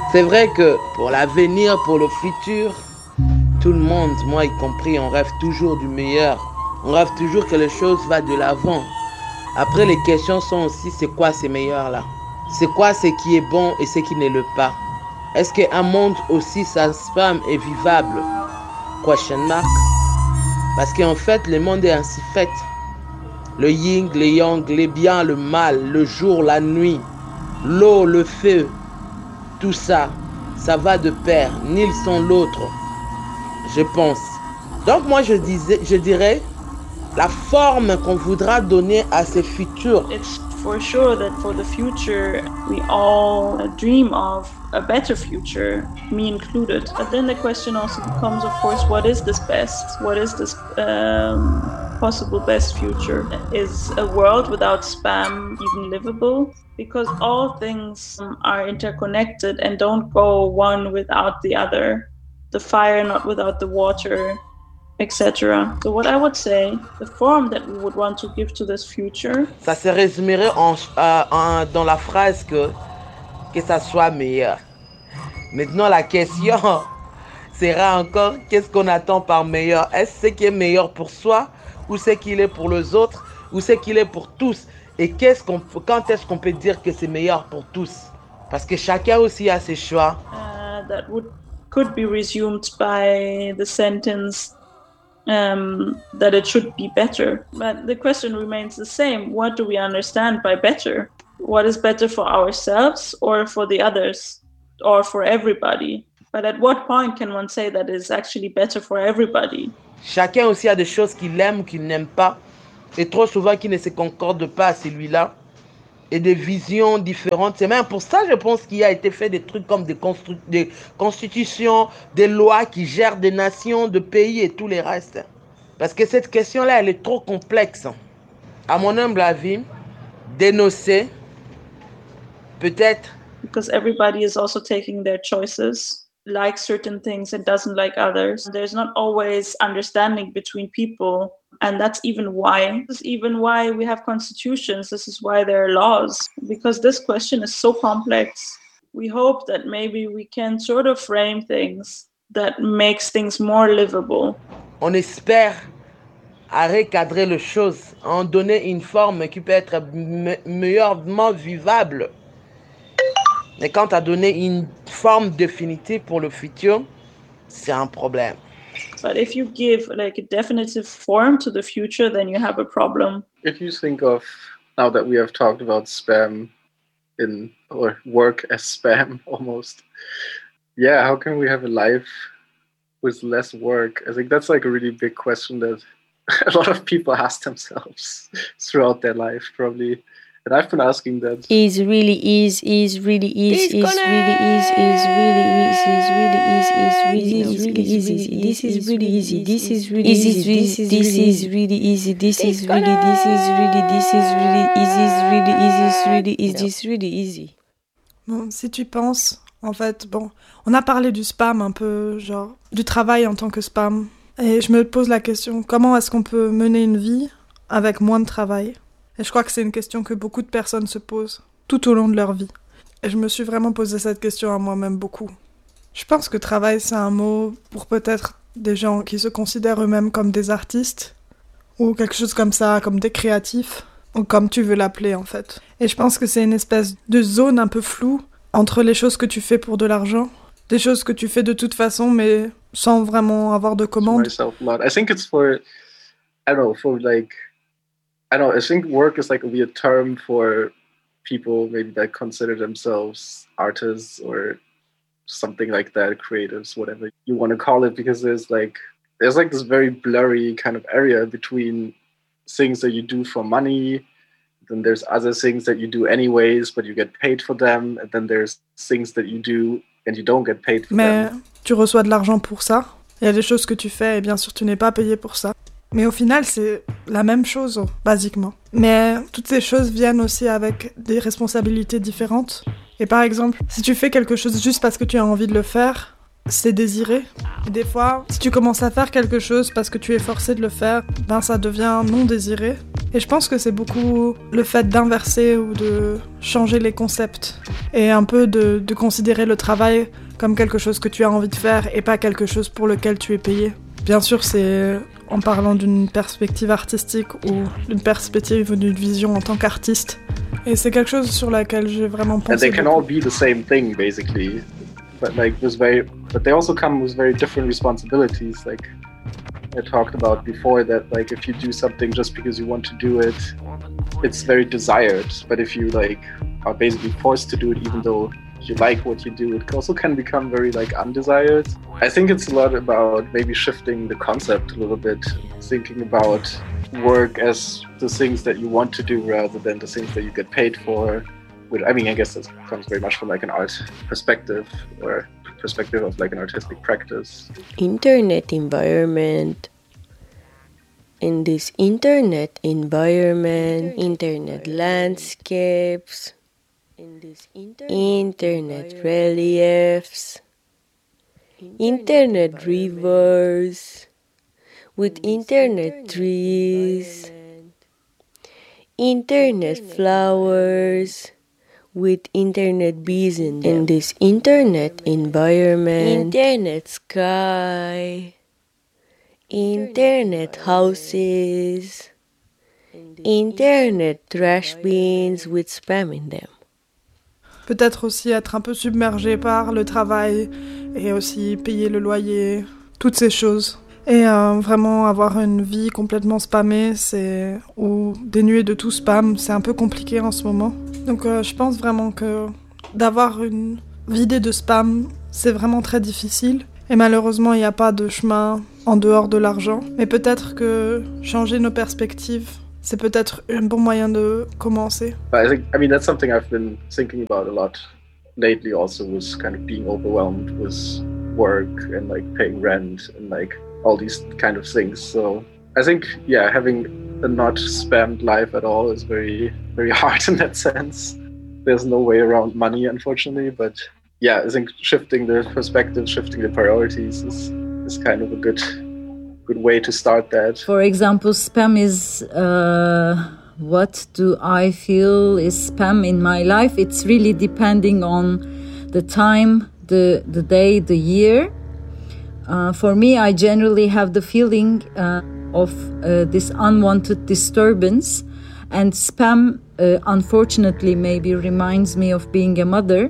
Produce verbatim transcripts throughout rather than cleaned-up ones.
C'est vrai que pour l'avenir, pour le futur, tout le monde, moi y compris, on rêve toujours du meilleur. On rêve toujours que les choses vont de l'avant. Après, les questions sont aussi, c'est quoi ces meilleurs-là? C'est quoi ce qui est bon et ce qui ne l'est pas? Est-ce qu'un monde aussi sans spam est vivable? Question mark. Parce qu'en fait, le monde est ainsi fait. Le yin, le yang, le bien, le mal, le jour, la nuit, l'eau, le feu, tout ça, ça va de pair, ni le sans l'autre, je pense. Donc moi, je, disais, je dirais, la forme qu'on voudra donner à ce futur. It's for sure that for the future, we all dream of a better future, me included. But then the question also becomes, of course, what is this best? What is this um, possible best future? Is a world without spam even livable? Because all things are interconnected and don't go one without the other. The fire not without the water, et cetera. So what I would say, the form that we would want to give to this future. Ça se résumerait en, euh, en, dans la phrase que, que ça soit meilleur. Maintenant, la question sera encore, qu'est-ce qu'on attend par meilleur? Est-ce ce qui est meilleur pour soi, ou ce qu'il est pour les autres, ou ce qu'il est pour tous? Et qu'est-ce qu'on, quand est-ce qu'on peut dire que c'est meilleur pour tous? Parce que chacun aussi a ses choix. Uh, that would, could be resumed by the sentence um, that it should be better. But the question remains the same. What do we understand by better? What is better for ourselves or for the others or for everybody? But at what point can one say that it's actually better for everybody? Chacun aussi a des choses qu'il aime ou qu'il n'aime pas. Et trop souvent qui ne se concordent pas à celui-là. Et des visions différentes. C'est même pour ça, je pense, qu'il a été fait des trucs comme des, constru- des constitutions, des lois qui gèrent des nations, des pays et tout le reste. Parce que cette question-là, elle est trop complexe. À mon humble avis, dénoncer, peut-être. Because everybody is also taking their choices, likes certain things and doesn't like others. There's not always understanding between people. And that's even why, this is even why we have constitutions. This is why there are laws, because this question is so complex. We hope that maybe we can sort of frame things that makes things more livable. On espère à recadrer les choses, en donner une forme qui peut être me- meilleurement vivable. Mais quand à donner une forme définitive pour le futur, c'est un problème. But if you give like a definitive form to the future, then you have a problem. If you think of, now that we have talked about spam in, or work as spam almost, yeah, how can we have a life with less work? I think that's like a really big question that a lot of people ask themselves throughout their life, probably. And I've been asking that. Is really is is really is is really is is really is is really is is really is really easy. This is really easy. This is really easy. This is this is really easy. This is really this is really this is really easy. Is really easy. Is really is this really easy. Bon, si tu penses, en fait, bon, on a parlé du spam un peu, genre du travail en tant que spam, et je me pose la question, comment est-ce qu'on peut mener une vie avec moins de travail? Et je crois que c'est une question que beaucoup de personnes se posent tout au long de leur vie. Et je me suis vraiment posé cette question à moi-même beaucoup. Je pense que travail, c'est un mot pour peut-être des gens qui se considèrent eux-mêmes comme des artistes, ou quelque chose comme ça, comme des créatifs, ou comme tu veux l'appeler en fait. Et je pense que c'est une espèce de zone un peu floue entre les choses que tu fais pour de l'argent, des choses que tu fais de toute façon, mais sans vraiment avoir de commande. Myself a lot. I think it's for, I don't know, for like, I don't know, I think work is like a weird term for people maybe that consider themselves artists or something like that, creatives, whatever you want to call it, because there's like, there's like this very blurry kind of area between things that you do for money, then there's other things that you do anyways, but you get paid for them, and then there's things that you do and you don't get paid for Mais them. tu reçois de l'argent pour ça, il y a des choses que tu fais et bien sûr tu n'es pas payé pour ça. Mais au final, c'est la même chose, basiquement. Mais toutes ces choses viennent aussi avec des responsabilités différentes. Et par exemple, si tu fais quelque chose juste parce que tu as envie de le faire, c'est désiré. Et des fois, si tu commences à faire quelque chose parce que tu es forcé de le faire, ben ça devient non désiré. Et je pense que c'est beaucoup le fait d'inverser ou de changer les concepts et un peu de, de considérer le travail comme quelque chose que tu as envie de faire et pas quelque chose pour lequel tu es payé. Bien sûr, c'est en parlant d'une perspective artistique ou d'une perspective ou d'une vision en tant qu'artiste. Et c'est quelque chose sur laquelle j'ai vraiment pensé. And they can beaucoup. all be the same thing, basically. But like, there's very, but they also come with very different responsibilities. Like I talked about before, that like if you do something just because you want to do it, it's very desired. But if you like are basically forced to do it, even though you like what you do, it also can become very like undesired. I think it's a lot about maybe shifting the concept a little bit, thinking about work as the things that you want to do rather than the things that you get paid for. Which, I mean, I guess that comes very much from like an art perspective or perspective of like an artistic practice. Internet environment. In this internet environment, internet landscapes, in this internet reliefs, internet rivers, with internet trees, internet flowers, with internet bees in them. In this internet environment, internet sky, internet houses, internet trash bins with spam in them. Peut-être aussi être un peu submergé par le travail et aussi payer le loyer, toutes ces choses. Et euh, vraiment avoir une vie complètement spammée, c'est ou dénuée de tout spam, c'est un peu compliqué en ce moment. Donc euh, je pense vraiment que d'avoir une vidée de spam, c'est vraiment très difficile. Et malheureusement, il n'y a pas de chemin en dehors de l'argent. Mais peut-être que changer nos perspectives, c'est peut-être un bon moyen de commencer. But I think, I mean, that's something I've been thinking about a lot lately also, was kind of being overwhelmed with work and like paying rent and like all these kind of things. So I think, yeah, having a not spammed life at all is very, very hard in that sense. There's no way around money, unfortunately, but yeah, I think shifting the perspective, shifting the priorities is, is kind of a good good way to start that. For example, spam is, uh, what do I feel is spam in my life? It's really depending on the time, the, the day, the year. Uh, for me, I generally have the feeling uh, of uh, this unwanted disturbance, and spam, uh, unfortunately, maybe reminds me of being a mother.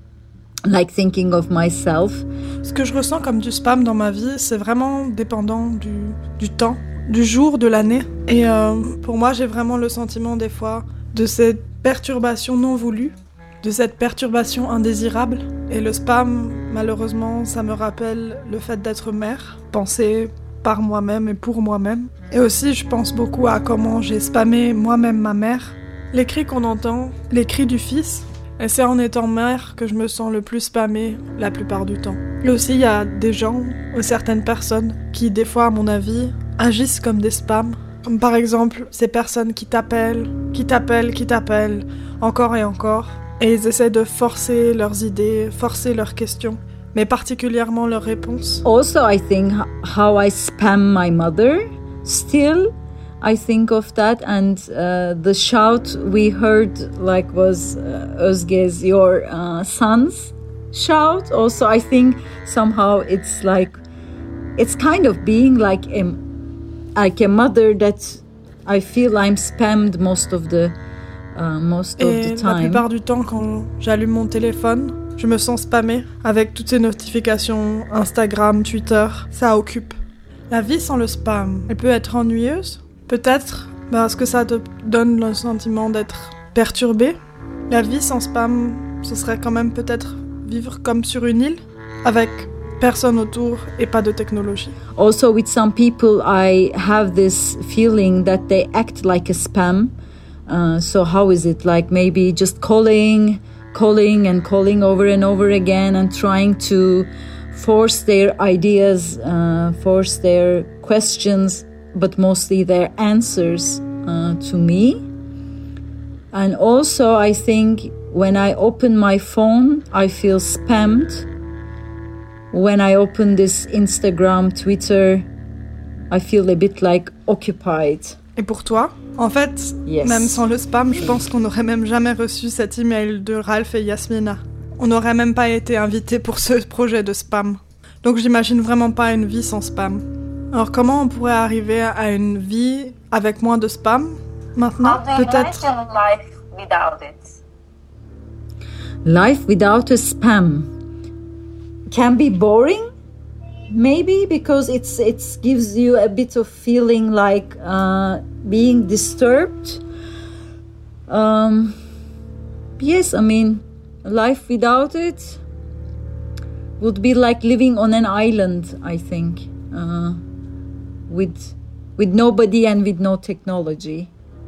Like thinking of myself. Ce que je ressens comme du spam dans ma vie, c'est vraiment dépendant du, du temps, du jour, de l'année. Et euh, pour moi, j'ai vraiment le sentiment des fois de cette perturbation non voulue, de cette perturbation indésirable. Et le spam, malheureusement, ça me rappelle le fait d'être mère, penser par moi-même et pour moi-même. Et aussi, je pense beaucoup à comment j'ai spammé moi-même ma mère. Les cris qu'on entend, les cris du fils, et c'est en étant mère que je me sens le plus spammée la plupart du temps. Et aussi, il y a des gens ou certaines personnes qui, des fois, à mon avis, agissent comme des spams. Comme par exemple, ces personnes qui t'appellent, qui t'appellent, qui t'appellent, encore et encore. Et ils essaient de forcer leurs idées, forcer leurs questions, mais particulièrement leurs réponses. Also, I think how I spam my mother, still, I think of that, and uh, the shout we heard like was uh, Özge's, your uh, son's shout. Also, I think somehow it's like, it's kind of being like a, like a mother that I feel I'm spammed most of the, uh, most of Et the time. La plupart du temps, quand j'allume mon téléphone, je me sens spammée avec toutes ces notifications, Instagram, Twitter, ça occupe. La vie sans le spam, elle peut être ennuyeuse. Peut-être parce que ça te donne le sentiment d'être perturbé. La vie sans spam, ce serait quand même peut-être vivre comme sur une île, avec personne autour et pas de technologie. Also, with some people, I have this feeling that they act like a spam. Uh, so how is it? Like maybe just calling, calling and calling over and over again and trying to force their ideas, uh, force their questions, but mostly their answers uh, to me. And also, I think when I open my phone, I feel spammed. When I open this Instagram, Twitter, I feel a bit like occupied. Et pour toi, En fait, Yes. même sans le spam, je pense qu'on n'aurait même jamais reçu cet email de Ralph et Yasmina. On n'aurait même pas été invités pour ce projet de spam. Donc j'imagine vraiment pas une vie sans spam. Alors comment on pourrait arriver à une vie avec moins de spam maintenant? How do you Peut-être. imagine life without it? Life without a spam can be boring, maybe, because it's it gives you a bit of feeling like uh, being disturbed. Um, yes, I mean, life without it would be like living on an island, I think, uh, with with nobody and with no technology.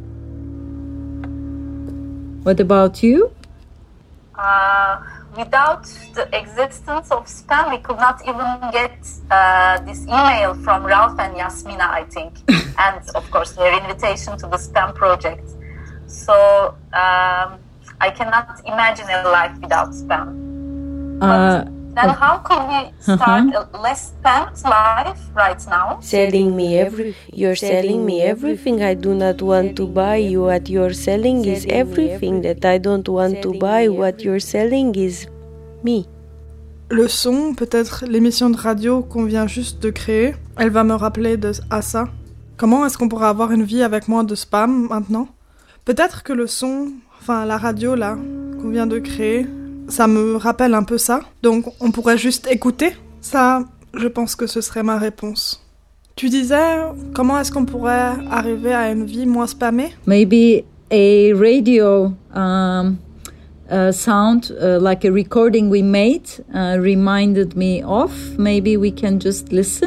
What about you? Uh, without the existence of spam, we could not even get uh, this email from Ralph and Yasmina, I think, and of course their invitation to the spam project. So um, I cannot imagine a life without spam. Uh, Then how could we start a less spammed life right now? Selling me every, you're selling me everything I do not want to buy. What you're selling is everything that I don't want to buy. What you're selling is me. Le son, peut-être l'émission de radio qu'on vient juste de créer, elle va me rappeler de, à ça. Comment est-ce qu'on pourrait avoir une vie avec moins de spam maintenant? Peut-être que le son, enfin la radio là, qu'on vient de créer, ça me rappelle un peu ça. Donc on pourrait juste écouter. Ça, je pense que ce serait ma réponse. Tu disais, comment est-ce qu'on pourrait arriver à une vie moins spammée? Maybe a radio um, uh, sound, uh, like a recording we made, uh, reminded me of. Maybe we can just listen.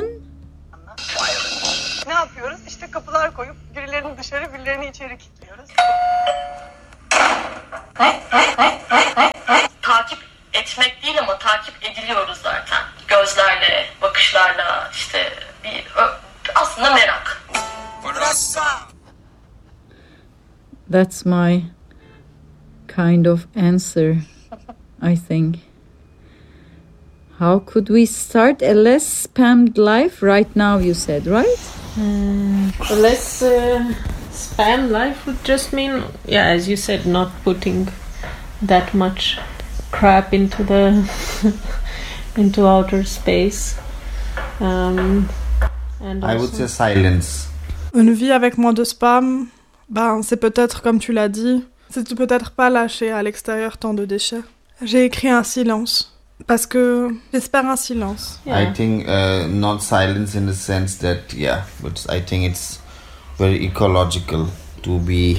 Ne yapıyoruz? İşte kapılar koyup birilerini dışarı, birilerini içeri kilitliyoruz. Takip etmek değil ama takip ediliyoruz zaten. Gözlerle, bakışlarla, işte bir aslında merak. That's my kind of answer, I think. How could we start a less spammed life right now, you said, right? Uh, a less uh, spam life would just mean, yeah, as you said, not putting that much crap into the into outer space. Um, and I would say silence. Une vie avec moins de spam, ben c'est peut-être comme tu l'as dit, c'est peut-être pas lâcher à l'extérieur tant de déchets. J'ai écrit un silence. Parce que j'espère un silence. Yeah. I think uh, not silence in the sense that, yeah, but I think it's very ecological to be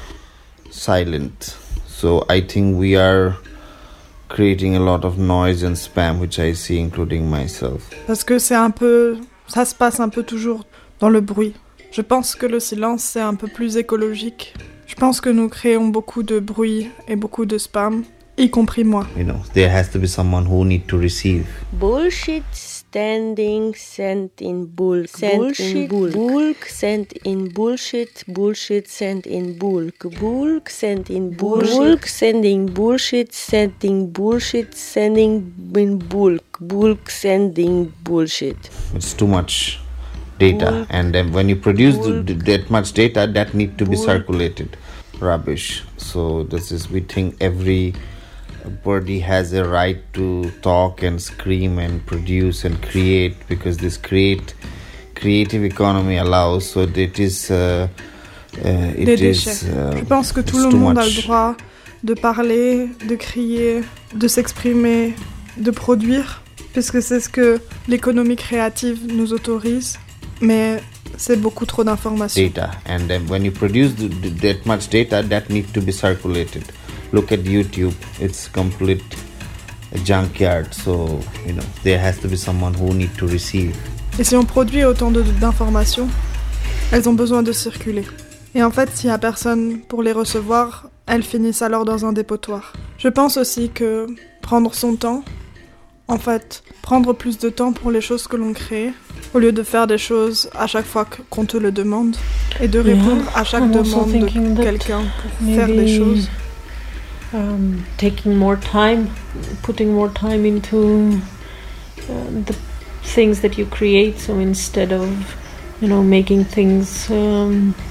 silent. So I think we are creating a lot of noise and spam, which I see, including myself. Parce que c'est un peu, ça se passe un peu toujours dans le bruit. Je pense que le silence c'est un peu plus écologique. Je pense que nous créons beaucoup de bruit et beaucoup de spam. Y compris moi. You know, there has to be someone who need to receive. Bullshit standing sent in bulk. Sent bullshit, in bulk. Bulk sent in bullshit. Bullshit sent in bulk. Bulk sent in bullshit. Bulk sending bullshit. Sending bullshit. Sending in bulk. Bulk sending bullshit. It's too much data, bulk, and then when you produce the, that much data, that need to be bulk. circulated. Rubbish. So this is, we think every body has a right to talk and scream and produce and create, because this create creative economy allows. So it is uh, uh, it Des is uh, je pense que tout le monde a le droit de parler, de crier, de s'exprimer, de produire, puisque c'est ce que l'économie créative nous autorise, mais c'est beaucoup trop d'informations. Data, and then when you produce the, the, that much data, that needs to be circulated. Look at YouTube; it's complete a junkyard. So you know there has to be someone who need to receive. Et si on produit autant de, d'informations, elles ont besoin de circuler. Et en fait, s'il y a personne pour les recevoir, elles finissent alors dans un dépotoir. Je pense aussi que prendre son temps, en fait, prendre plus de temps pour les choses que l'on crée, au lieu de faire des choses à chaque fois qu'on te le demande, et de répondre yeah, à chaque I'm demande de quelqu'un pour faire des choses. Um, taking more time, putting more time into uh, the things that you create. So instead of, you know, making things um,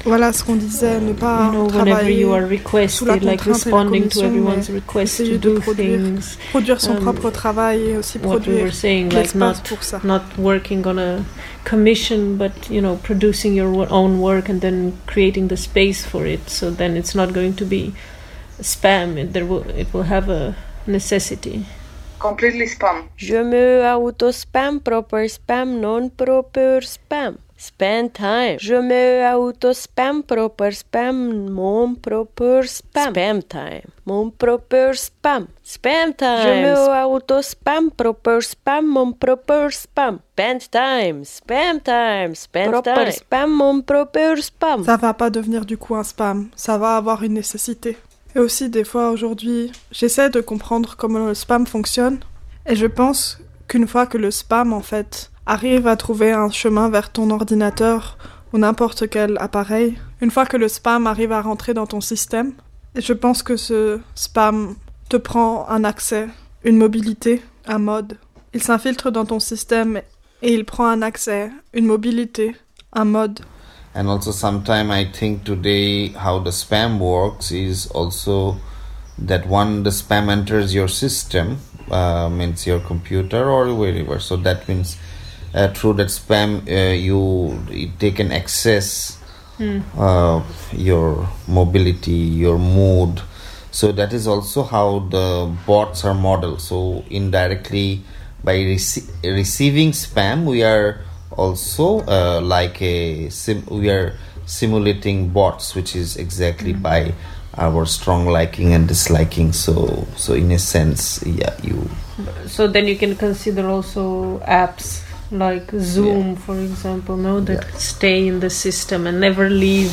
Voilà ce qu'on disait, ne pas you know, whenever travailler you are sous la requested, like contrainte et la responding to commission, everyone's mais request to essayer de do produire, things. produire son um, propre travail et aussi what we produire were saying, like l'espace not pour ça. not working on a commission, but you know, producing your wo- own work and then creating the space for it. So then it's not going to be spam. It, there will it will have a necessity. Completely spam. Je me auto-spam, proper spam, non-proper spam. Spend time. Je me auto-spam, proper spam, mon proper spam. Spam time. Mon proper spam. Spam time. Je me auto-spam, proper spam, mon proper spam. Spend time. Spam time. Spend proper time. Spam, mon proper spam. Ça va pas devenir du coup un spam, ça va avoir une nécessité. Et aussi des fois aujourd'hui, j'essaie de comprendre comment le spam fonctionne et je pense qu'une fois que le spam en fait arrive à trouver un chemin vers ton ordinateur ou n'importe quel appareil, une fois que le spam arrive à rentrer dans ton système, et je pense que ce spam te prend un accès, une mobilité, un mode. Il s'infiltre dans ton système et il prend un accès, une mobilité, un mode. And also sometime I think today how the spam works is also that when the spam enters your system, uh, means your computer or wherever, so that means uh, through that spam uh, you, they can access Hmm. uh, your mobility, your mood. So that is also how the bots are modeled. So indirectly by rece- receiving spam we are also uh, like a sim- we are simulating bots, which is exactly Mm. by our strong liking and disliking. So so in a sense, yeah, you So then you can consider also apps like Zoom, yeah. for example, no, that yeah. stay in the system and never leave,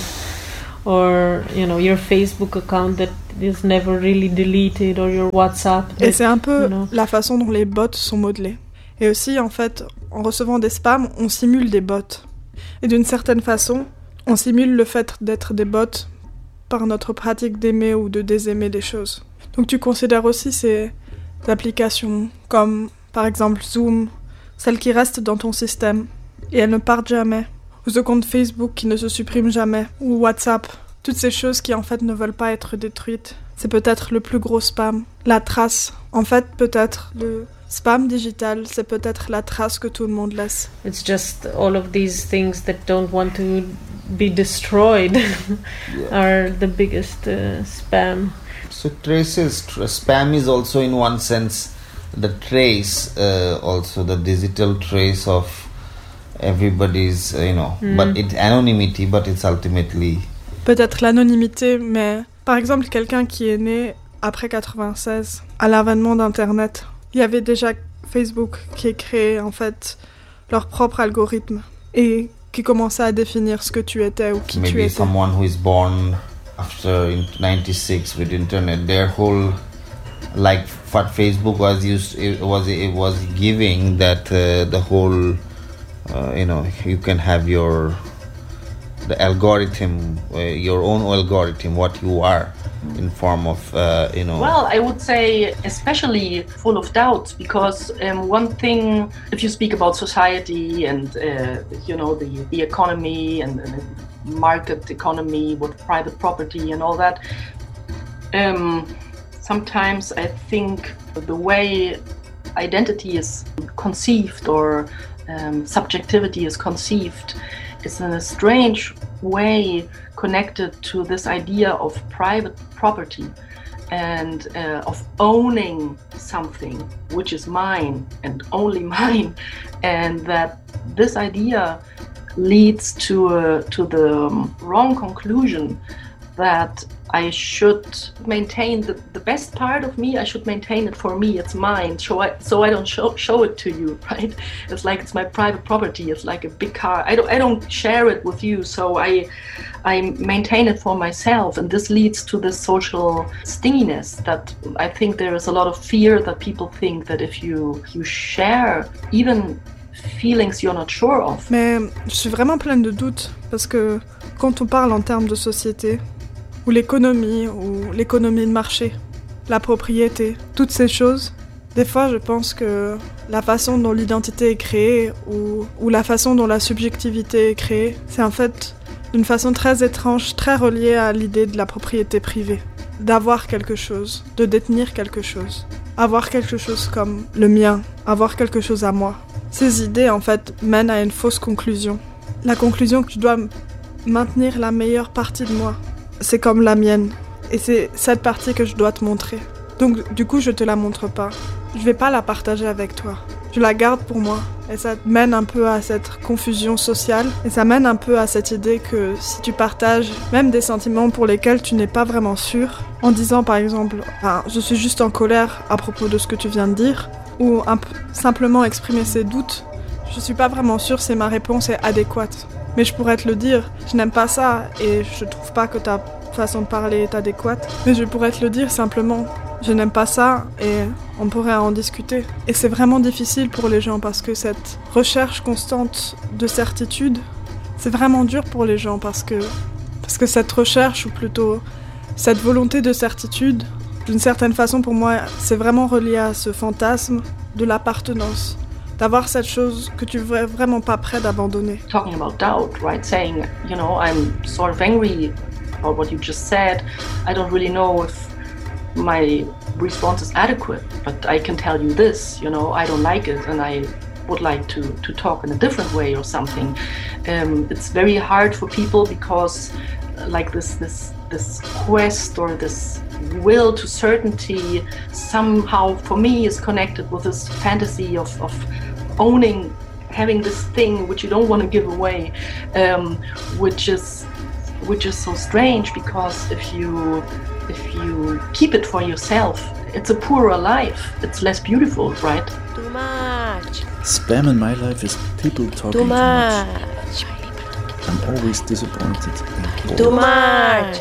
or you know, your Facebook account that is never really deleted, or your WhatsApp. That, Et c'est un peu you know. la façon dont les bots sont modelés. Et aussi, en fait, en recevant des spams, on simule des bots. Et d'une certaine façon, on simule le fait d'être des bots par notre pratique d'aimer ou de désaimer des choses. Donc tu considères aussi ces applications comme, par exemple, Zoom, celles qui restent dans ton système et elles ne partent jamais, ou ce compte Facebook qui ne se supprime jamais, ou WhatsApp, toutes ces choses qui en fait ne veulent pas être détruites. C'est peut-être le plus gros spam, la trace. En fait, peut-être le spam digital, c'est peut-être la trace que tout le monde laisse. It's just all of these things that don't want to be destroyed yeah. are the biggest uh, spam. So traces, tra- spam is also in one sense the trace, uh, also the digital trace of everybody's, uh, you know, Mm. but it's anonymity, but it's ultimately... Peut-être l'anonymité, mais par exemple, quelqu'un qui est né après quatre-vingt-seize, à l'avènement d'Internet, il y avait déjà Facebook qui a créé en fait leur propre algorithme et qui commençait à définir ce que tu étais ou qui Maybe tu étais. someone who is born after in ninety-six with internet, their whole, like what Facebook was used, it was it was giving that uh, the whole, uh, you know, you can have your the algorithm, uh, your own algorithm, what you are in form of, uh, you know. Well, I would say especially full of doubts, because um, one thing, if you speak about society and uh, you know the, the economy and, and market economy with private property and all that, um, sometimes I think the way identity is conceived or um, subjectivity is conceived is in a strange way connected to this idea of private property and uh, of owning something which is mine and only mine, and that this idea leads to uh, to the um, wrong conclusion that I should maintain the, the best part of me. I should maintain it for me. It's mine, so I so I don't show show it to you, right? It's like it's my private property. It's like a big car. I don't I don't share it with you, so I I maintain it for myself, and this leads to this social stinginess that I think there is a lot of fear that people think that if you you share even feelings you're not sure of. Mais je suis vraiment pleine de doutes parce que quand on parle en termes de société, ou l'économie, ou l'économie de marché, la propriété, toutes ces choses, des fois je pense que la façon dont l'identité est créée ou, ou la façon dont la subjectivité est créée, c'est en fait d'une façon très étrange, très reliée à l'idée de la propriété privée. D'avoir quelque chose, de détenir quelque chose. Avoir quelque chose comme le mien, avoir quelque chose à moi. Ces idées, en fait, mènent à une fausse conclusion. La conclusion que je dois maintenir la meilleure partie de moi. C'est comme la mienne. Et c'est cette partie que je dois te montrer. Donc, du coup, je te la montre pas. Je vais pas la partager avec toi. Je la garde pour moi. Et ça mène un peu à cette confusion sociale. Et ça mène un peu à cette idée que si tu partages même des sentiments pour lesquels tu n'es pas vraiment sûr, en disant par exemple ah, « je suis juste en colère à propos de ce que tu viens de dire », ou un p- simplement exprimer ses doutes, je suis pas vraiment sûre si ma réponse est adéquate. Mais je pourrais te le dire, je n'aime pas ça et je trouve pas que ta façon de parler est adéquate. Mais je pourrais te le dire simplement, je n'aime pas ça et on pourrait en discuter. Et c'est vraiment difficile pour les gens parce que cette recherche constante de certitude, c'est vraiment dur pour les gens parce que, parce que cette recherche, ou plutôt cette volonté de certitude, d'une certaine façon pour moi, c'est vraiment relié à ce fantasme de l'appartenance. D'avoir cette chose que tu es vraiment pas prêt d'abandonner. Talking about doubt, right? Saying, you know, I'm sort of angry about what you just said. I don't really know if my response is adequate, but I can tell you this, you know, I don't like it and I would like to, to talk in a different way or something. Um, it's very hard for people because uh, like this, this, this quest or this will to certainty somehow for me is connected with this fantasy of, of owning, having this thing which you don't want to give away, um, which is which is so strange because if you if you keep it for yourself, it's a poorer life. It's less beautiful, right? Too much. Spam in my life is people talking too much. Too much. I'm always disappointed and bored. Too much.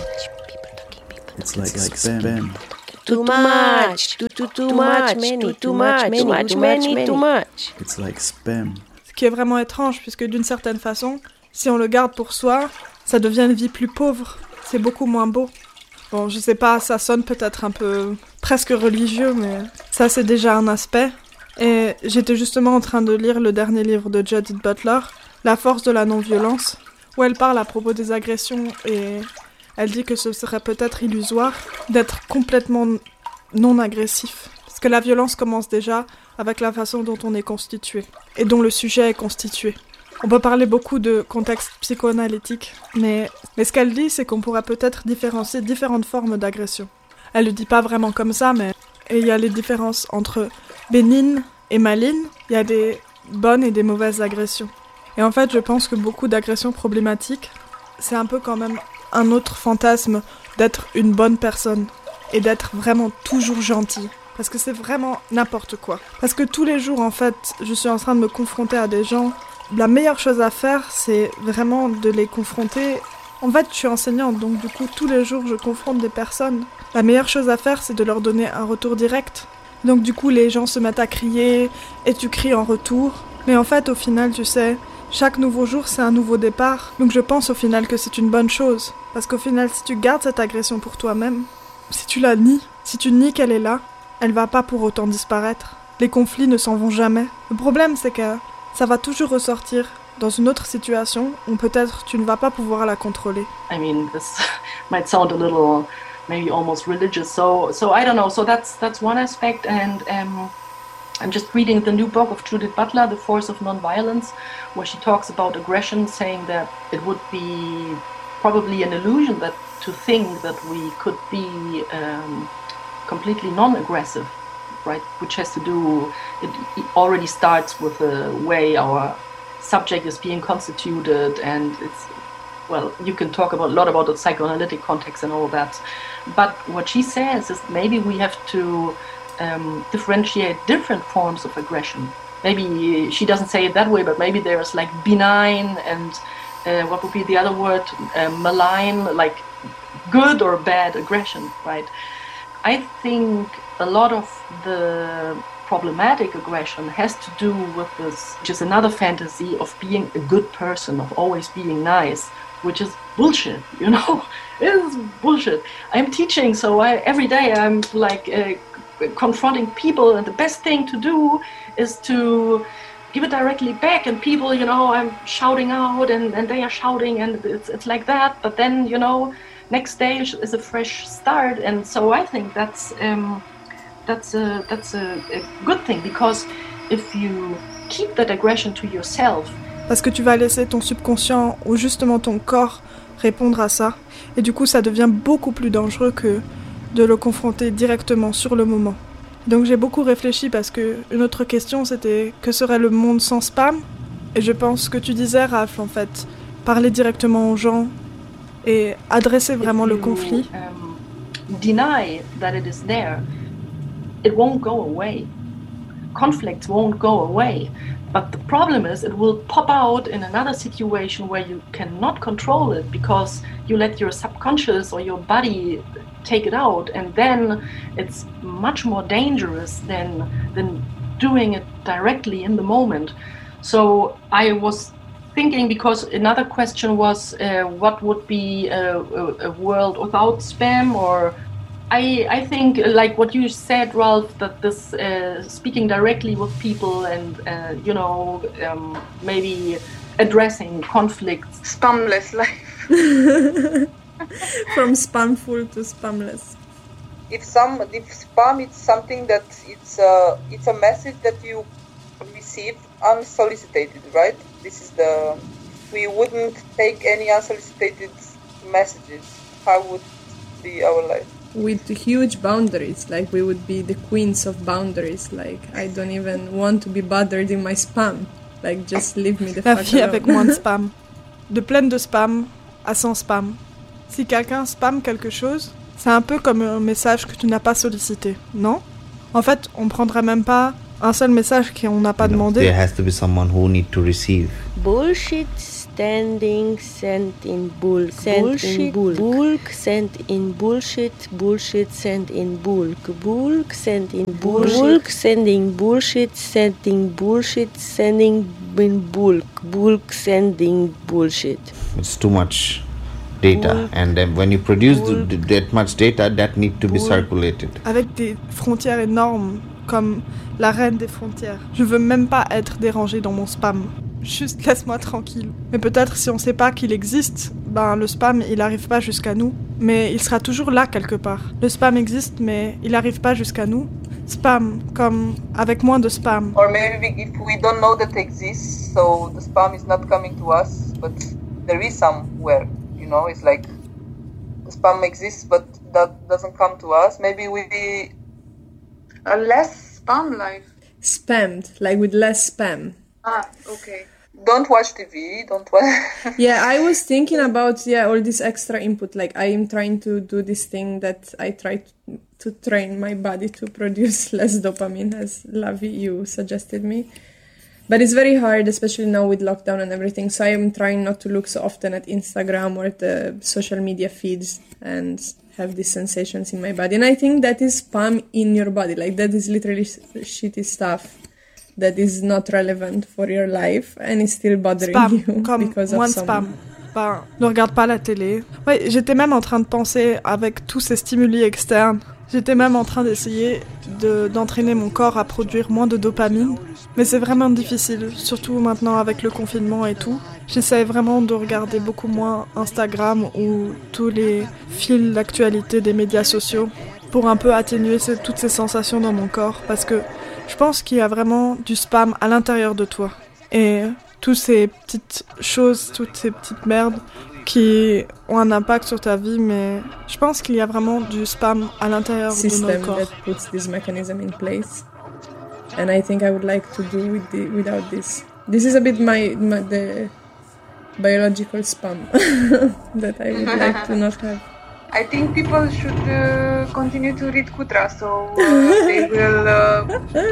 It's like, like spam. Too much. Too, too, too much. Many. Too much. Too much. Many. Too much. It's like spam. Ce qui est vraiment étrange, puisque d'une certaine façon, si on le garde pour soi, ça devient une vie plus pauvre. C'est beaucoup moins beau. Bon, je sais pas, ça sonne peut-être un peu presque religieux, mais ça c'est déjà un aspect. Et j'étais justement en train de lire le dernier livre de Judith Butler, La force de la non-violence, où elle parle à propos des agressions et elle dit que ce serait peut-être illusoire d'être complètement non agressif. Parce que la violence commence déjà avec la façon dont on est constitué et dont le sujet est constitué. On peut parler beaucoup de contexte psychoanalytique, mais, mais ce qu'elle dit, c'est qu'on pourrait peut-être différencier différentes formes d'agression. Elle le dit pas vraiment comme ça, mais il y a les différences entre bénignes et malignes, il y a des bonnes et des mauvaises agressions. Et en fait, je pense que beaucoup d'agressions problématiques, c'est un peu quand même un autre fantasme d'être une bonne personne et d'être vraiment toujours gentil. Parce que c'est vraiment n'importe quoi. Parce que tous les jours, en fait, je suis en train de me confronter à des gens. La meilleure chose à faire, c'est vraiment de les confronter. En fait, je suis enseignante, donc du coup, tous les jours, je confronte des personnes. La meilleure chose à faire, c'est de leur donner un retour direct. Donc du coup, les gens se mettent à crier, et tu cries en retour. Mais en fait, au final, tu sais, chaque nouveau jour, c'est un nouveau départ. Donc je pense au final que c'est une bonne chose. Parce qu'au final, si tu gardes cette agression pour toi-même, si tu la nies, si tu nies qu'elle est là, elle va pas pour autant disparaître. Les conflits ne s'en vont jamais. Le problème, c'est que ça va toujours ressortir dans une autre situation où peut-être tu ne vas pas pouvoir la contrôler. I mean, this might sound a little, maybe almost religious. So, so I don't know. So that's that's one aspect. And um, I'm just reading the new book of Judith Butler, The Force of Nonviolence, where she talks about aggression, saying that it would be probably an illusion that to think that we could be um, completely non-aggressive. Right, which has to do, it, it already starts with the way our subject is being constituted, and it's, well, you can talk about a lot about the psychoanalytic context and all that, but what she says is maybe we have to um, differentiate different forms of aggression. Maybe she doesn't say it that way, but maybe there's like benign and uh, what would be the other word, uh, malign, like good or bad aggression, right? I think a lot of the problematic aggression has to do with this, which is another fantasy of being a good person, of always being nice, which is bullshit, you know? It is bullshit. I'm teaching, so I, every day I'm like uh, confronting people, and the best thing to do is to give it directly back, and people, you know, I'm shouting out, and, and they are shouting, and it's it's like that. But then, you know, next day is a fresh start, and so I think that's um, that's a that's a, a good thing, because if you keep that aggression to yourself. Parce que tu vas laisser ton subconscient ou justement ton corps répondre à ça, et du coup ça devient beaucoup plus dangereux que de le confronter directement sur le moment. Donc j'ai beaucoup réfléchi parce que une autre question c'était que serait le monde sans spam, et je pense que tu disais Raph en fait, parler directement aux gens et adresser vraiment le conflit. Um, deny that it is there, it won't go away. Conflicts won't go away. But the problem is it will pop out in another situation where you cannot control it because you let your subconscious or your body take it out, and then it's much more dangerous than than doing it directly in the moment. So I was thinking, because another question was uh, what would be a, a, a world without spam, or I, I think, like what you said, Ralph, that this uh, speaking directly with people and, uh, you know, um, maybe addressing conflicts. Spamless life. From spamful to spamless. If some, if spam is something that it's a, it's a message that you receive unsolicited, right? This is the, we wouldn't take any unsolicited messages. How would be our life? With huge boundaries, like we would be the queens of boundaries. Like I don't even want to be bothered in my spam. Like just leave me the La fuck vie alone. avec moins de spam. De pleine de spam à sans spam. Si quelqu'un spam quelque chose, c'est un peu comme un message que tu n'as pas sollicité, non? En fait, on prendrait même pas un seul message qu'on n'a pas demandé. There has to be someone who need to receive. Bullshit standing sent in bulk, sent Bullshit, in bulk, bulk sent in bullshit, bullshit sent in bulk, bulk sent in bullshit, bulk sending bullshit, sending bullshit, sending in bulk, bulk sending bullshit. It's too much data, bulk, and then when you produce bulk, the, that much data, that need to be bulk, circulated. Avec des frontières énormes, comme la reine des frontières. Je veux même pas être dérangée dans mon spam. Juste laisse-moi tranquille. Mais peut-être si on sait pas qu'il existe, ben le spam il arrive pas jusqu'à nous, mais il sera toujours là quelque part. Le spam existe, mais il arrive pas jusqu'à nous. Spam, comme avec moins de spam. Or maybe if we don't know that it exists, so the spam is not coming to us, but there is somewhere, you know, it's like the spam exists, but that doesn't come to us. Maybe we a less spam life. Spammed, like with less spam. Ah, okay. Don't watch T V, don't watch... Yeah, I was thinking about, yeah, all this extra input. Like, I am trying to do this thing that I try to, to train my body to produce less dopamine, as Lavi, you suggested me. But it's very hard, especially now with lockdown and everything. So I am trying not to look so often at Instagram or at the social media feeds and have these sensations in my body. And I think that is spam in your body. Like, that is literally shitty stuff that is not relevant for your life and is still bothering spam, you comme because moins of de someone. spam. Ben, ne regarde pas la télé. Ouais, j'étais même en train de penser, avec tous ces stimuli externes, j'étais même en train d'essayer de, d'entraîner mon corps à produire moins de dopamine. Mais c'est vraiment difficile, surtout maintenant avec le confinement et tout. J'essaie vraiment de regarder beaucoup moins Instagram ou tous les fils d'actualité des médias sociaux pour un peu atténuer ces, toutes ces sensations dans mon corps, parce que je pense qu'il y a vraiment du spam à l'intérieur de toi. Et toutes ces petites choses, toutes ces petites merdes qui ont un impact sur ta vie, mais je pense qu'il y a vraiment du spam à l'intérieur System de notre corps. that puts this mechanism in place. And I think I would like to do with the, without this. This is a bit my, my the biological spam that I would like to not have. I think people should uh, continue to read Kutra, so uh, they will... Uh...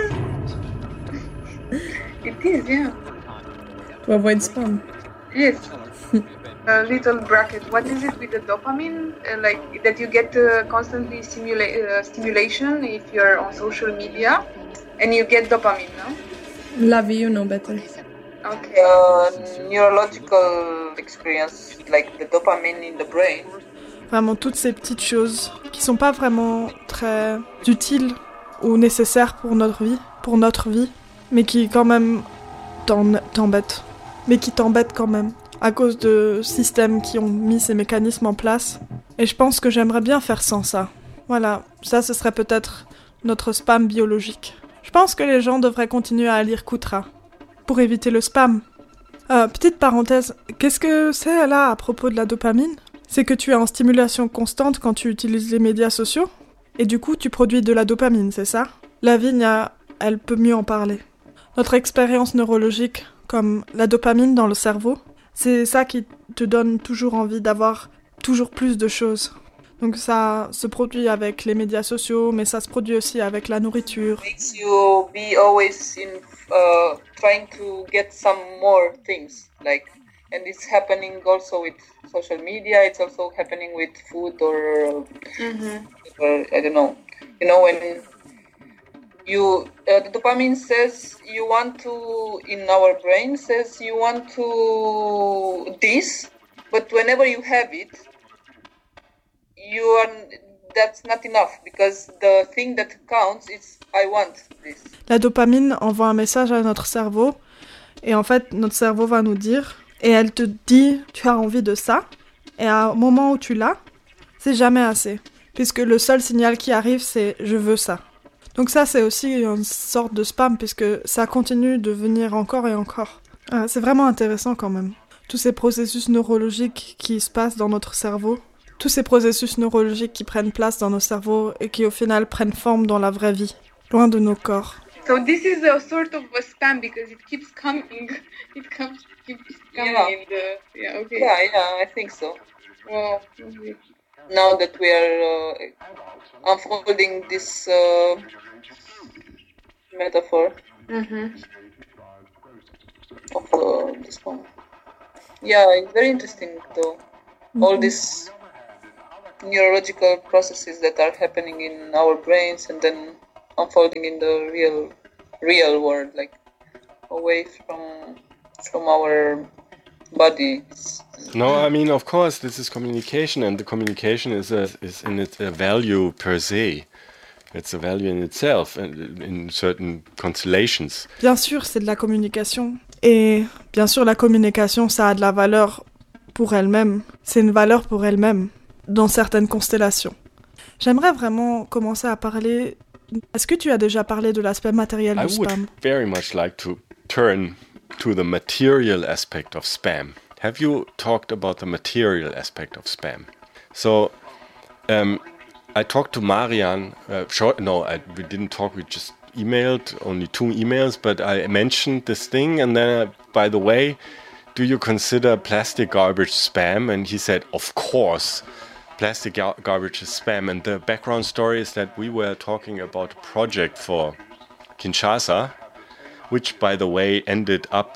It is, yeah. To avoid spam. Yes. A little bracket. What is it with the dopamine? Uh, like that you get uh, constantly stimula- uh, stimulation if you're on social media, and you get dopamine, no? Lavi, you know better. Okay. Uh, neurological experience, like the dopamine in the brain. Vraiment toutes ces petites choses qui sont pas vraiment très utiles ou nécessaires pour notre vie, pour notre vie, mais qui quand même t'en- t'embêtent, mais qui t'embêtent quand même, à cause de systèmes qui ont mis ces mécanismes en place. Et je pense que j'aimerais bien faire sans ça. Voilà, ça ce serait peut-être notre spam biologique. Je pense que les gens devraient continuer à lire Kutra, pour éviter le spam. Euh, petite parenthèse, qu'est-ce que c'est là à propos de la dopamine ? C'est que tu es en stimulation constante quand tu utilises les médias sociaux ? Et du coup, tu produis de la dopamine, c'est ça ? Lavigne, a- elle peut mieux en parler. Notre expérience neurologique, comme la dopamine dans le cerveau, c'est ça qui te donne toujours envie d'avoir toujours plus de choses. Donc ça se produit avec les médias sociaux, mais ça se produit aussi avec la nourriture. Makes you be always in uh, trying to get some more things, like, and it's happening also with social media. It's also happening with food or, Mhm. or I don't know. You know, when you uh, the dopamine says you want to, in our brain says you want to this, but whenever you have it, you are that's not enough, because the thing that counts is I want this. La dopamine envoie un message à notre cerveau, et en fait, notre cerveau va nous dire, et elle te dit, tu as envie de ça, et à un moment où tu l'as, c'est jamais assez, puisque le seul signal qui arrive, c'est « je veux ça ». Donc ça, c'est aussi une sorte de spam, puisque ça continue de venir encore et encore. Ah, c'est vraiment intéressant quand même. Tous ces processus neurologiques qui se passent dans notre cerveau, tous ces processus neurologiques qui prennent place dans nos cerveaux et qui au final prennent forme dans la vraie vie, loin de nos corps. So this is a sort of a spam because it keeps coming. It comes, keeps coming Yeah. in the. Yeah. Okay. Yeah, yeah, I think so. Wow. Okay. Now that we are uh, unfolding this uh, metaphor Mhm. of uh, this one. Yeah, it's very interesting though. All these neurological processes that are happening in our brains and then unfolding in the real real world, like away from from our bodies. No, I mean, of course, this is communication, and the communication is a, is in it a value per se. It's a value in itself, and in certain constellations. Bien sûr, c'est de la communication. Et bien sûr, la communication, ça a de la valeur pour elle-même. C'est une valeur pour elle-même, dans certaines constellations. J'aimerais vraiment commencer à parler... Est-ce que tu as déjà parlé de l'aspect matériel I du would spam ? very much like to turn to the material aspect of spam. Have you talked about the material aspect of spam? So, um, I talked to Marian. Uh, short, no, I, we didn't talk. We just emailed, only two emails. But I mentioned this thing, and then, uh, by the way, do you consider plastic garbage spam? And he said, of course, plastic gar- garbage is spam. And the background story is that we were talking about a project for Kinshasa, which, by the way, ended up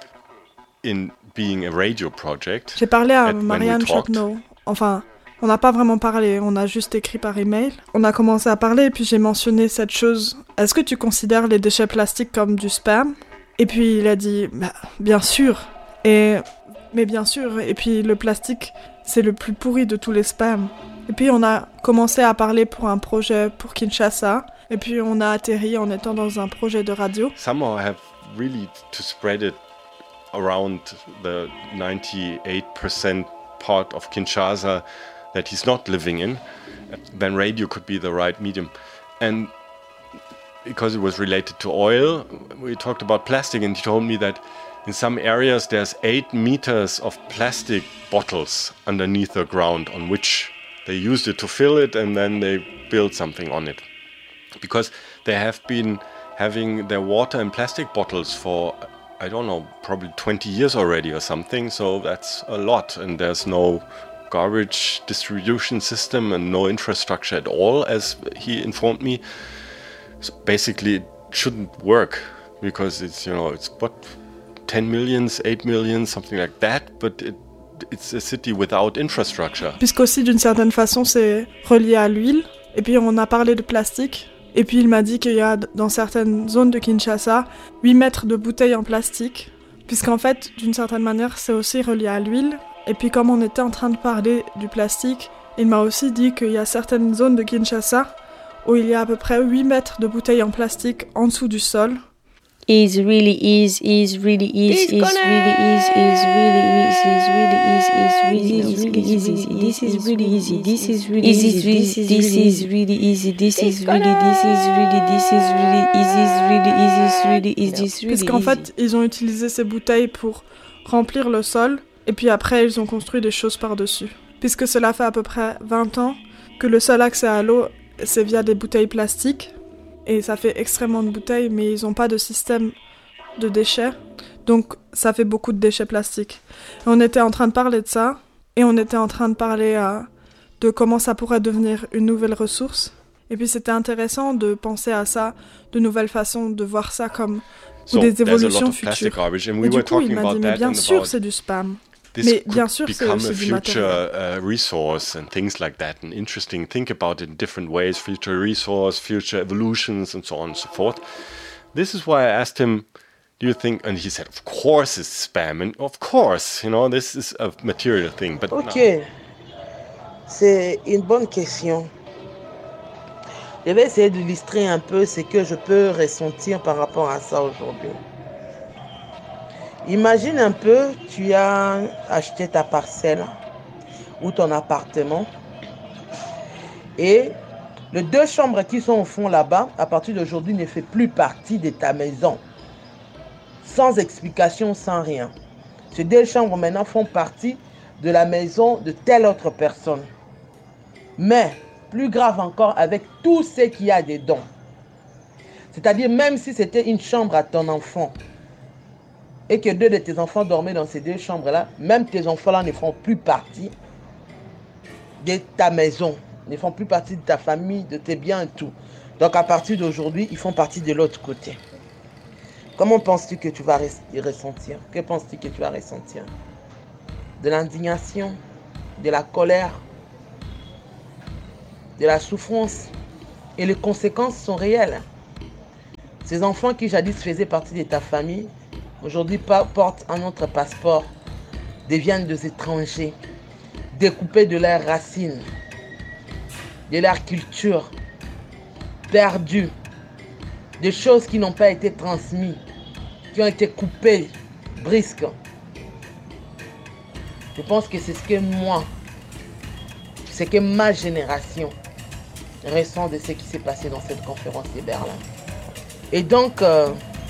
in being a radio project. J'ai parlé à at- when we Marianne talked. Chapneau. Enfin, on n'a pas vraiment parlé, on a juste écrit par email. On a commencé à parler et puis j'ai mentionné cette chose. Est-ce que tu considères les déchets plastiques comme du spam ? Et puis il a dit, bah, bien sûr. Et, mais bien sûr. Et puis le plastique, c'est le plus pourri de tous les spams. Et puis on a commencé à parler pour un projet pour Kinshasa. Et puis on a atterri en étant dans un projet de radio. Somehow have really to spread it around the ninety-eight percent part of Kinshasa that he's not living in, then radio could be the right medium. And because it was related to oil, we talked about plastic, and he told me that in some areas there's eight meters of plastic bottles underneath the ground on which they used it to fill it and then they built something on it. Because they have been having their water in plastic bottles for, I don't know, probably twenty years already or something, so that's a lot, and there's no garbage distribution system and no infrastructure at all, as he informed me. So basically it shouldn't work, because it's, you know, it's what, ten millions, eight millions, something like that, but it, it's a city without infrastructure. Puisqu'aussi d'une certaine façon c'est relié à l'huile, et puis on a parlé de plastique, et puis il m'a dit qu'il y a dans certaines zones de Kinshasa huit mètres de bouteilles en plastique, puisqu'en fait d'une certaine manière c'est aussi relié à l'huile, et puis comme on était en train de parler du plastique, il m'a aussi dit qu'il y a certaines zones de Kinshasa où il y a à peu près huit mètres de bouteilles en plastique en dessous du sol. is really is is really is is really is is really is is really is is really is really easy. This is really easy. This is really easy. This is really easy. This is really this is really this is really easy. Is really easy. Is really is this really. Puisqu'en fait, ils ont utilisé ces bouteilles pour remplir le sol et puis après ils ont construit des choses par-dessus. Puisque cela fait à peu près vingt ans que le seul accès à l'eau c'est via des bouteilles plastiques. Et ça fait extrêmement de bouteilles, mais ils n'ont pas de système de déchets. Donc, ça fait beaucoup de déchets plastiques. Et on était en train de parler de ça, et on était en train de parler euh, de comment ça pourrait devenir une nouvelle ressource. Et puis, c'était intéressant de penser à ça, de nouvelles façons de voir ça comme So, des évolutions there's a lot of futures. plastic garbage, and Et we du were coup, il talking m'a about dit, mais that bien and sûr, about c'est du spam. this Mais could bien sûr, c'est become aussi a du future matériel. uh, resource and things like that, and interesting. Think about it in different ways: future resource, future evolutions, and so on and so forth. This is why I asked him, "Do you think?" And he said, "Of course, it's spam, and of course, you know, this is a material thing." But Ok, no. c'est une bonne question. Je vais essayer d'illustrer un peu ce que je peux ressentir par rapport à ça aujourd'hui. Imagine un peu, tu as acheté ta parcelle ou ton appartement et les deux chambres qui sont au fond là-bas, à partir d'aujourd'hui, ne fait plus partie de ta maison. Sans explication, sans rien. Ces deux chambres maintenant font partie de la maison de telle autre personne. Mais, plus grave encore, avec tout ce qu'il y a dedans. C'est-à-dire, même si c'était une chambre à ton enfant, et que deux de tes enfants dormaient dans ces deux chambres-là, même tes enfants-là ne font plus partie de ta maison, ne font plus partie de ta famille, de tes biens et tout. Donc à partir d'aujourd'hui, ils font partie de l'autre côté. Comment penses-tu que tu vas ressentir? Que penses-tu que tu vas ressentir? De l'indignation, de la colère, de la souffrance. Et les conséquences sont réelles. Ces enfants qui jadis faisaient partie de ta famille, aujourd'hui portent un autre passeport, deviennent des étrangers, découpés de leurs racines, de leur culture, perdus, des choses qui n'ont pas été transmises, qui ont été coupées, brisques. Je pense que c'est ce que moi, c'est que ma génération ressent de ce qui s'est passé dans cette conférence de Berlin. Et donc, euh,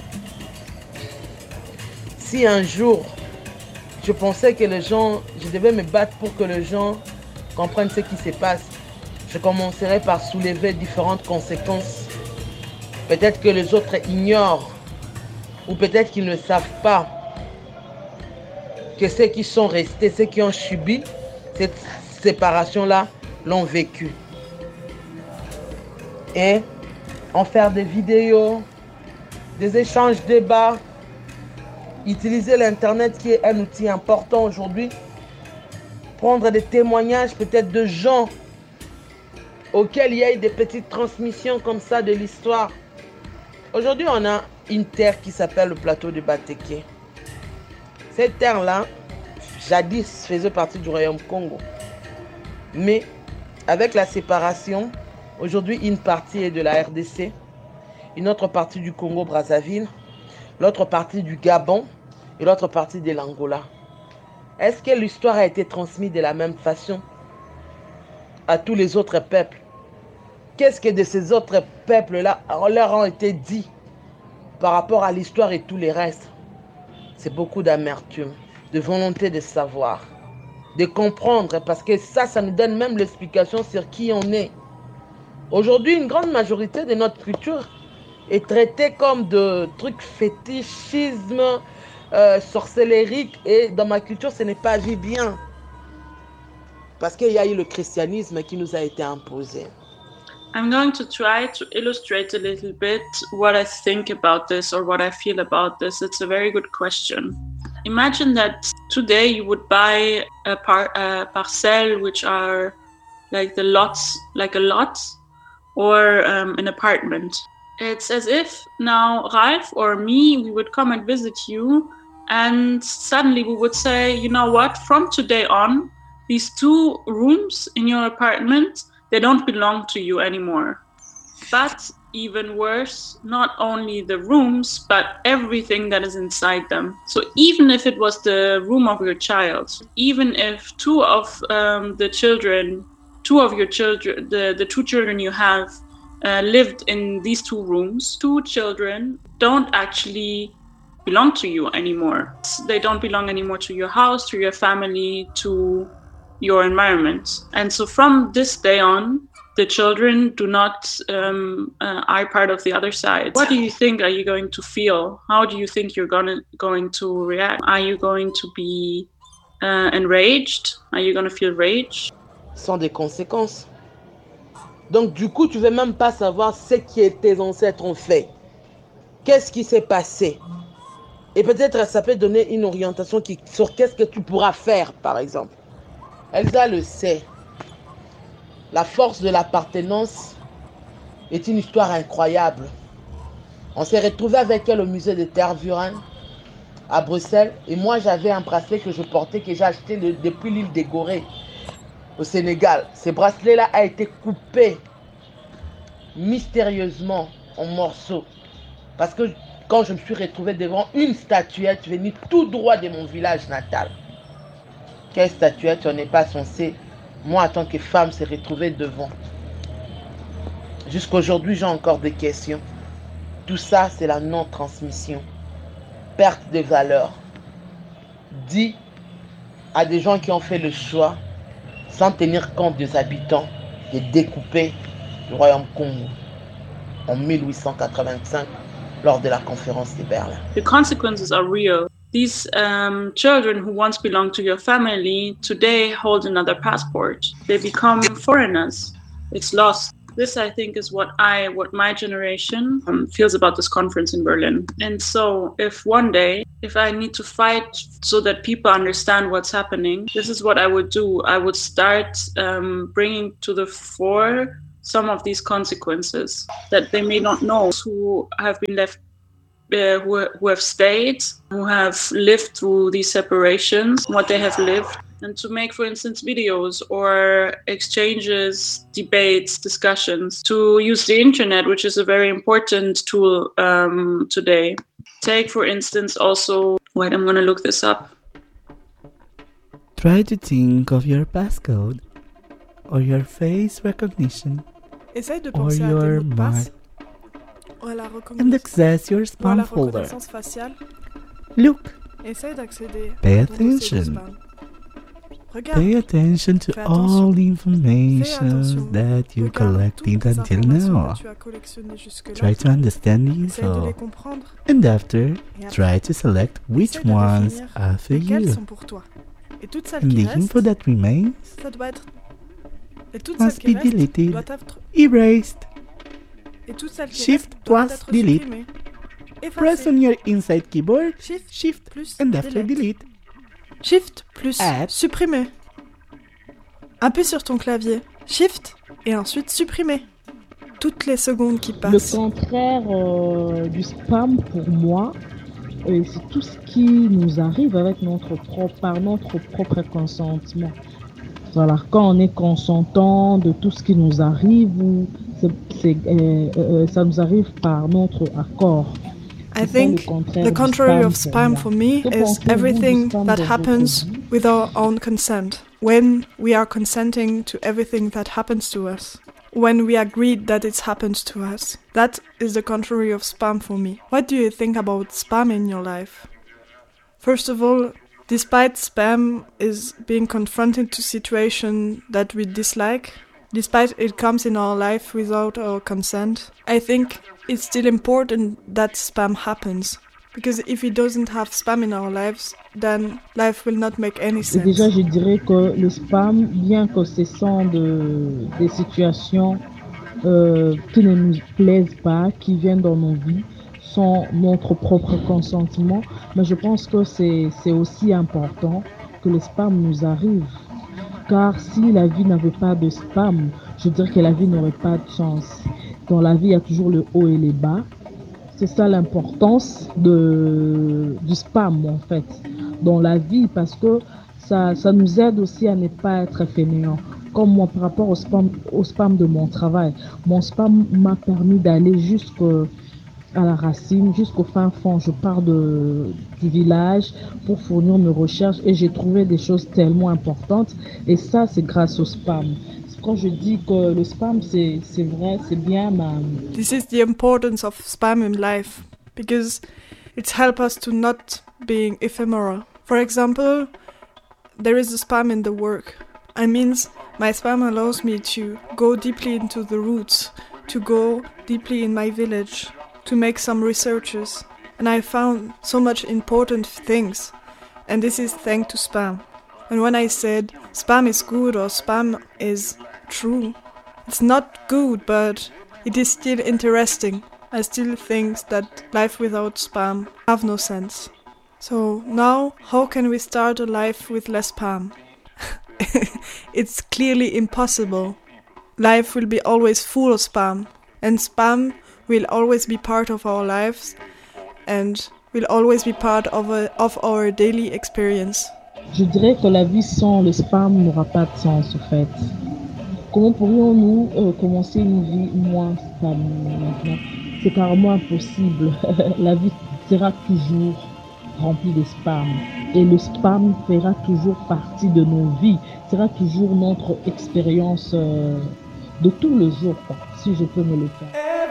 si un jour, je pensais que les gens, je devais me battre pour que les gens comprennent ce qui se passe, je commencerai par soulever différentes conséquences. Peut-être que les autres ignorent, ou peut-être qu'ils ne savent pas que ceux qui sont restés, ceux qui ont subi cette séparation-là, l'ont vécu. Et en faire des vidéos, des échanges, débats, utiliser l'Internet qui est un outil important aujourd'hui, prendre des témoignages peut-être de gens auxquels il y a eu des petites transmissions comme ça de l'histoire. Aujourd'hui, on a une terre qui s'appelle le plateau de Bateke. Cette terre-là, jadis faisait partie du royaume Congo. Mais avec la séparation, aujourd'hui, une partie est de la R D C, une autre partie du Congo-Brazzaville, l'autre partie du Gabon et l'autre partie de l'Angola. Est-ce que l'histoire a été transmise de la même façon à tous les autres peuples? Qu'est-ce que de ces autres peuples-là leur ont été dit par rapport à l'histoire et tous les restes? C'est beaucoup d'amertume, de volonté de savoir, de comprendre, parce que ça, ça nous donne même l'explication sur qui on est. Aujourd'hui, une grande majorité de notre culture est traitée comme de trucs fétichisme, euh, sorcellerique, et dans ma culture, ce n'est pas vu bien. Parce qu'il y a eu le christianisme qui nous a été imposé. I'm going to try to illustrate a little bit what I think about this or what I feel about this. It's a very good question. Imagine that today you would buy a, par- a parcel which are like the lots, like a lot, or um, an apartment. It's as if now Ralph or me, we would come and visit you, and suddenly we would say, you know what, from today on, these two rooms in your apartment, they don't belong to you anymore. But even worse, not only the rooms, but everything that is inside them. So even if it was the room of your child, even if two of um, the children, two of your children, the, the two children you have uh, lived in these two rooms, two children don't actually belong to you anymore. They don't belong anymore to your house, to your family, to your environment. And so from this day on, the children do not um, uh, are part of the other side. What do you think are you going to feel? How do you think you're gonna, going to react? Are you going to be uh, enraged? Are you going to feel rage? Sans des conséquences. Donc du coup, tu ne veux même pas savoir ce que tes ancêtres ont fait. Qu'est-ce qui s'est passé? Et peut-être ça peut donner une orientation qui, sur qu'est-ce que tu pourras faire, par exemple. Elsa le sait. La force de l'appartenance est une histoire incroyable. On s'est retrouvés avec elle au musée de Tervuren à Bruxelles. Et moi, j'avais un bracelet que je portais, que j'ai acheté le, depuis l'île des Gorées, au Sénégal. Ce bracelet-là a été coupé mystérieusement en morceaux. Parce que quand je me suis retrouvé devant une statuette venue tout droit de mon village natal. Quelle statuette on n'est pas censé, moi en tant que femme, se retrouver devant. Jusqu'aujourd'hui, j'ai encore des questions. Tout ça, c'est la non-transmission. Perte de valeur. Dit à des gens qui ont fait le choix, sans tenir compte des habitants, de découper le royaume Congo en mille huit cent quatre-vingt-cinq lors de la conférence de Berlin. The consequences are real. These um, children who once belonged to your family today hold another passport. They become foreigners. It's lost. This, I think, is what I, what my generation um, feels about this conference in Berlin. And so if one day, if I need to fight so that people understand what's happening, this is what I would do. I would start um, bringing to the fore some of these consequences that they may not know, who have been left, uh, who, who have stayed, who have lived through these separations, what they have lived. And to make, for instance, videos or exchanges, debates, discussions, to use the internet, which is a very important tool um, today. Take, for instance, also, wait, I'm going to look this up. Try to think of your passcode or your face recognition Essaye de or penser à tes your mots de passe, mark ou à la and reconnaissance, access your ou à spam la folder. reconnaissance faciale. Look, Essaye d'accéder Pay à ton dossier de attention. spam. Regarde. pay attention to Fais all attention. the information attention. that you Regarde collected toutes les until informations now. que tu as collectionnées jusque-là. Try to understand these Essaye de les all. comprendre. And after, Et après, try to select which essaye de ones définir are for lesquelles you. sont pour toi. Et toutes celles And qui the restent, info that remains ça doit être... Et toutes celles must qui be restent deleted, doivent être... erased. Et toutes celles qui Shift restent doivent plus être delete. supprimées. Press Effacées. on your inside keyboard, Shift, Shift, plus and after delete. delete. Shift plus Add. supprimer. Appuie sur ton clavier. Shift et ensuite supprimer. Toutes les secondes qui Le passent. contraire euh, du spam pour moi, euh, c'est tout ce qui nous arrive avec notre propre, par notre propre consentement. Voilà, quand on est consentant de tout ce qui nous arrive, ou c'est, c'est, euh, euh, ça nous arrive par notre accord. I think the contrary of spam for me is everything that happens with our own consent. When we are consenting to everything that happens to us. When we agreed that it happens to us. That is the contrary of spam for me. What do you think about spam in your life? First of all, despite spam is being confronted to situation that we dislike, despite it comes in our life without our consent, I think it's still important that spam happens. Because if it doesn't have spam in our lives, then life will not make any Et sense. déjà, je dirais que le spam, bien que ce sont de, des situations euh, qui ne nous plaisent pas, qui viennent dans nos vies, sont notre propre consentement, mais je pense que c'est, c'est aussi important que le spam nous arrive. Car si la vie n'avait pas de spam, je dirais que la vie n'aurait pas de sens. Dans la vie, il y a toujours le haut et les bas. C'est ça l'importance de, du spam, en fait, dans la vie, parce que ça, ça nous aide aussi à ne pas être fainéants. Comme moi, par rapport au spam, au spam de mon travail, mon spam m'a permis d'aller jusqu'à la racine, jusqu'au fin fond. Je pars de, du village pour fournir mes recherches et j'ai trouvé des choses tellement importantes. Et ça, c'est grâce au spam. Quand je dis que le spam, c'est, c'est vrai, c'est bien, mais... This is the importance of spam in life, because it helps us to not being ephemeral. For example, there is a spam in the work. I mean, my spam allows me to go deeply into the roots, to go deeply in my village, to make some researches. And I found so much important things. And this is thanks to spam. And when I said spam is good or spam is true, it's not good, but it is still interesting. I still think that life without spam have no sense. So now, how can we start a life with less spam? It's clearly impossible. Life will be always full of spam, and spam will always be part of our lives and will always be part of, a, of our daily experience. Je dirais que la vie sans le spam n'aura pas de sens, en fait. Comment pourrions-nous euh, commencer une vie moins spam maintenant? C'est carrément impossible. La vie sera toujours remplie de spam. Et le spam fera toujours partie de nos vies. Sera toujours notre expérience euh, de tous les jours, quoi, si je peux me le faire.